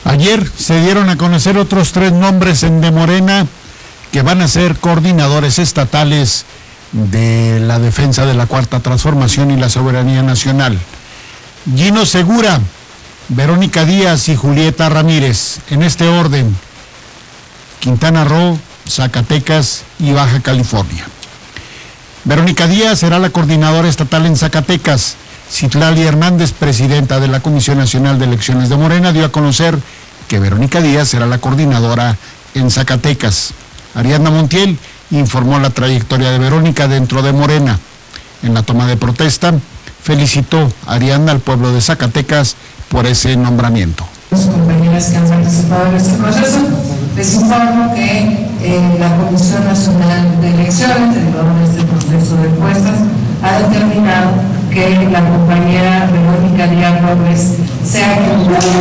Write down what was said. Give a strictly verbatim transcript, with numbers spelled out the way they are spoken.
Ayer se dieron a conocer otros tres nombres en de Morena que van a ser coordinadores estatales de la defensa de la Cuarta Transformación y la soberanía nacional. Gino Segura, Verónica Díaz y Julieta Ramírez, en este orden: Quintana Roo, Zacatecas y Baja California. Verónica Díaz será la coordinadora estatal en Zacatecas. Citlali Hernández, presidenta de la Comisión Nacional de Elecciones de Morena, dio a conocer que Verónica Díaz será la coordinadora en Zacatecas. Ariadna Montiel informó la trayectoria de Verónica dentro de Morena. En la toma de protesta, felicitó a Ariadna al pueblo de Zacatecas por ese nombramiento. Los compañeras que han participado en este proceso, les informo que eh, la Comisión Nacional de Elecciones, dentro de este proceso de encuestas, ha determinado que la compañera Verónica Díaz Robles sea